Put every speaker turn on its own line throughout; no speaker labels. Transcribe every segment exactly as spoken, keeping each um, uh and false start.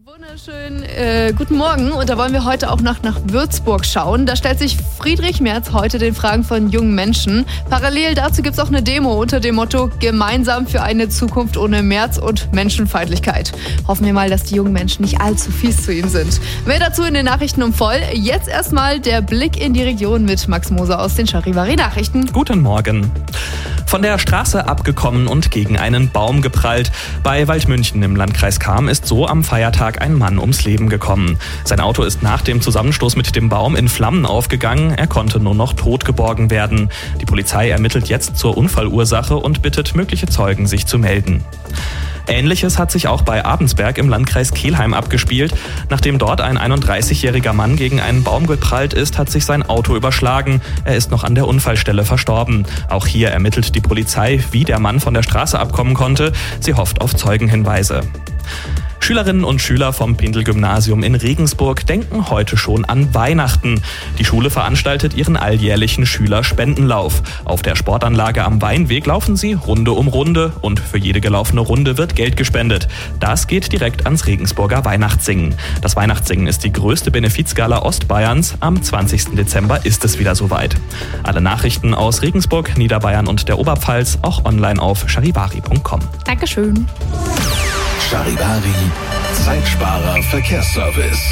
Wunderschön, äh, guten Morgen, und da wollen wir heute auch noch nach Würzburg schauen. Da stellt sich Friedrich Merz heute den Fragen von jungen Menschen. Parallel dazu gibt es auch eine Demo unter dem Motto Gemeinsam für eine Zukunft ohne Merz und Menschenfeindlichkeit. Hoffen wir mal, dass die jungen Menschen nicht allzu fies zu ihm sind. Mehr dazu in den Nachrichten um voll. Jetzt erstmal der Blick in die Region mit Max Moser aus den Charivari-Nachrichten.
Guten Morgen. Von der Straße abgekommen und gegen einen Baum geprallt. Bei Waldmünchen im Landkreis Cham ist so am Feiertag ein Mann ums Leben gekommen. Sein Auto ist nach dem Zusammenstoß mit dem Baum in Flammen aufgegangen. Er konnte nur noch tot geborgen werden. Die Polizei ermittelt jetzt zur Unfallursache und bittet mögliche Zeugen, sich zu melden. Ähnliches hat sich auch bei Abensberg im Landkreis Kelheim abgespielt. Nachdem dort ein einunddreißigjähriger Mann gegen einen Baum geprallt ist, hat sich sein Auto überschlagen. Er ist noch an der Unfallstelle verstorben. Auch hier ermittelt die Polizei, wie der Mann von der Straße abkommen konnte. Sie hofft auf Zeugenhinweise. Schülerinnen und Schüler vom Pindel-Gymnasium in Regensburg denken heute schon an Weihnachten. Die Schule veranstaltet ihren alljährlichen Schülerspendenlauf. Auf der Sportanlage am Weinweg laufen sie Runde um Runde und für jede gelaufene Runde wird Geld gespendet. Das geht direkt ans Regensburger Weihnachtssingen. Das Weihnachtssingen ist die größte Benefizgala Ostbayerns. Am zwanzigsten Dezember ist es wieder soweit. Alle Nachrichten aus Regensburg, Niederbayern und der Oberpfalz auch online auf charivari punkt com.
Dankeschön.
Charivari, Zeitsparer Verkehrsservice.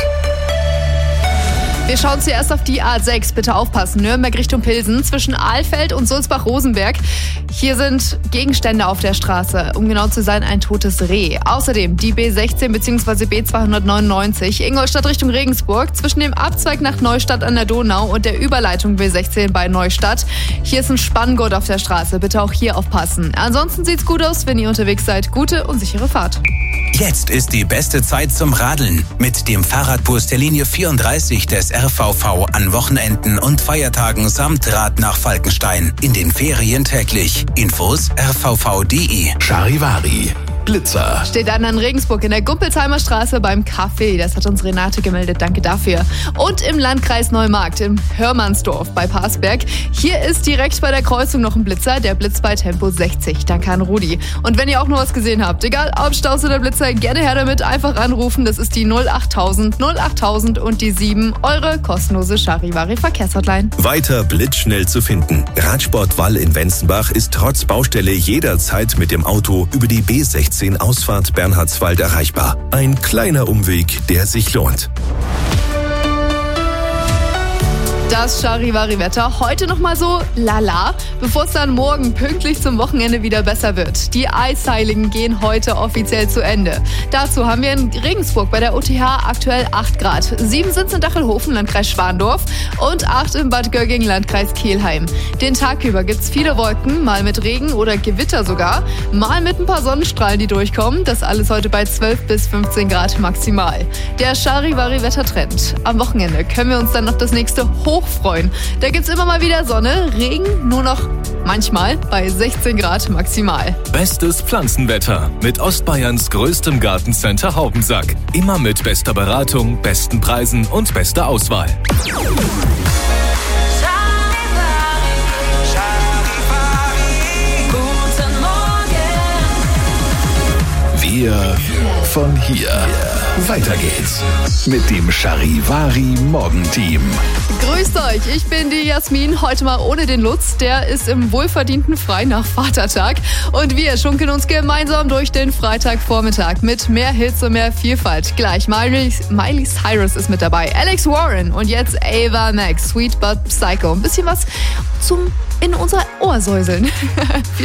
Wir schauen zuerst auf die A sechs. Bitte aufpassen. Nürnberg Richtung Pilsen zwischen Ahlfeld und Sulzbach-Rosenberg. Hier sind Gegenstände auf der Straße. Um genau zu sein, ein totes Reh. Außerdem die B sechzehn bzw. B zweihundertneunundneunzig Ingolstadt Richtung Regensburg zwischen dem Abzweig nach Neustadt an der Donau und der Überleitung B sechzehn bei Neustadt. Hier ist ein Spanngurt auf der Straße. Bitte auch hier aufpassen. Ansonsten sieht's gut aus, wenn ihr unterwegs seid. Gute und sichere Fahrt.
Jetzt ist die beste Zeit zum Radeln. Mit dem Fahrradbus der Linie vierunddreißig des R V V an Wochenenden und Feiertagen samt Rad nach Falkenstein. In den Ferien täglich. Infos r v v punkt d e.
Charivari, Blitzer.
Steht an in Regensburg in der Gumpelsheimer Straße beim Café. Das hat uns Renate gemeldet. Danke dafür. Und im Landkreis Neumarkt im Hörmannsdorf bei Parsberg. Hier ist direkt bei der Kreuzung noch ein Blitzer. Der blitzt bei Tempo sechzig. Danke an Rudi. Und wenn ihr auch noch was gesehen habt, egal ob Staus oder Blitzer, gerne her damit. Einfach anrufen. Das ist die null achttausend null achttausend und die sieben. Eure kostenlose Charivari Verkehrshotline.
Weiter blitzschnell zu finden. Radsport Wall in Wenzenbach ist trotz Baustelle jederzeit mit dem Auto über die B sechzehn Ausfahrt Bernhardswald erreichbar. Ein kleiner Umweg, der sich lohnt.
Das Charivari-Wetter heute noch mal so lala, bevor es dann morgen pünktlich zum Wochenende wieder besser wird. Die Eisheiligen gehen heute offiziell zu Ende. Dazu haben wir in Regensburg bei der O T H aktuell acht Grad. sieben sind es in Dachelhofen, Landkreis Schwandorf, und acht in Bad Gögging, Landkreis Kelheim. Den Tag über gibt es viele Wolken, mal mit Regen oder Gewitter sogar, mal mit ein paar Sonnenstrahlen, die durchkommen. Das alles heute bei zwölf bis fünfzehn Grad maximal. Der Charivari-Wettertrend. Am Wochenende können wir uns dann noch das nächste Hoch freuen. Da gibt's immer mal wieder Sonne, Regen nur noch manchmal bei sechzehn Grad maximal.
Bestes Pflanzenwetter mit Ostbayerns größtem Gartencenter Haubensack. Immer mit bester Beratung, besten Preisen und bester Auswahl.
Wir von hier. Weiter geht's mit dem Charivari Morgenteam.
Grüßt euch, ich bin die Jasmin, heute mal ohne den Lutz, der ist im wohlverdienten Frei nach Vatertag. Und wir schunkeln uns gemeinsam durch den Freitagvormittag mit mehr Hits und mehr Vielfalt. Gleich Miley, Miley Cyrus ist mit dabei, Alex Warren und jetzt Ava Max, Sweet But Psycho. Ein bisschen was zum in unser Ohr säuseln.